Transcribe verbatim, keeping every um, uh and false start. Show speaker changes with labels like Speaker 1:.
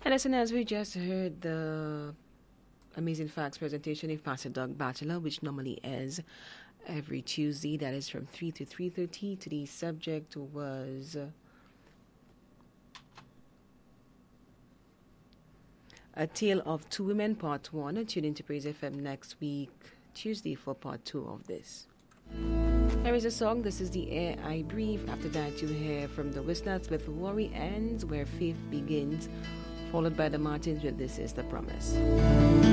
Speaker 1: And listeners, we just heard the Amazing Facts presentation of Pastor Doug Batchelor, which normally airs every Tuesday. That is from three to three thirty. Today's subject was A Tale of Two Women, Part one. Tune in to Praise F M next week, Tuesday, for Part two of this. Here is a song. This is The Air I Breathe. After that, you hear from the Whistlers with Worry Ends, Where Faith Begins, followed by the Martins with This Is the Promise.